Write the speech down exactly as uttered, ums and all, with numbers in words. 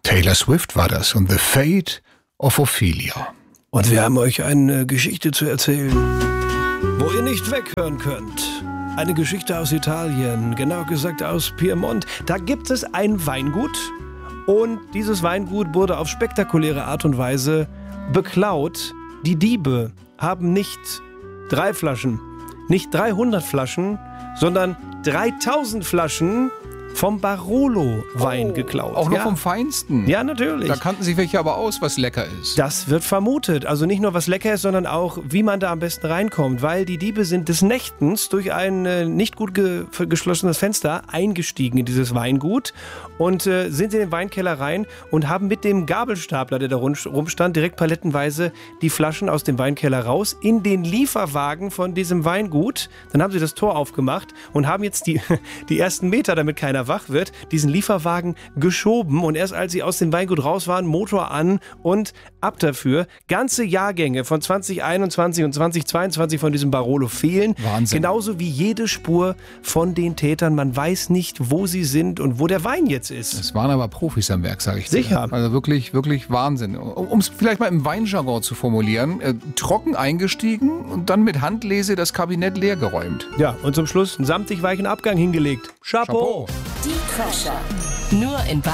Taylor Swift war das und The Fate of Ophelia. Und wir haben euch eine Geschichte zu erzählen, wo ihr nicht weghören könnt. Eine Geschichte aus Italien, genau gesagt aus Piemont. Da gibt es ein Weingut und dieses Weingut wurde auf spektakuläre Art und Weise beklaut. Die Diebe haben nicht drei Flaschen, nicht dreihundert Flaschen, sondern dreitausend Flaschen vom Barolo-Wein oh, geklaut. Auch noch ja. vom Feinsten? Ja, natürlich. Da kannten sich welche aber aus, was lecker ist. Das wird vermutet. Also nicht nur was lecker ist, sondern auch, wie man da am besten reinkommt. Weil die Diebe sind des Nächtens durch ein äh, nicht gut ge- geschlossenes Fenster eingestiegen in dieses Weingut und äh, sind in den Weinkeller rein und haben mit dem Gabelstapler, der da rum- rumstand, direkt palettenweise die Flaschen aus dem Weinkeller raus in den Lieferwagen von diesem Weingut. Dann haben sie das Tor aufgemacht und haben jetzt die, die ersten Meter, damit keiner wach wird, diesen Lieferwagen geschoben und erst als sie aus dem Weingut raus waren, Motor an und ab dafür. Ganze Jahrgänge von zwanzig einundzwanzig und zwanzig zweiundzwanzig von diesem Barolo fehlen. Wahnsinn. Genauso wie jede Spur von den Tätern. Man weiß nicht, wo sie sind und wo der Wein jetzt ist. Es waren aber Profis am Werk, sage ich dir. Sicher. Also wirklich, wirklich Wahnsinn. Um es vielleicht mal im Weinjargon zu formulieren, äh, trocken eingestiegen und dann mit Handlese das Kabinett leergeräumt. Ja, und zum Schluss einen samtig weichen Abgang hingelegt. Chapeau. Chapeau. Die Crasher. Nur in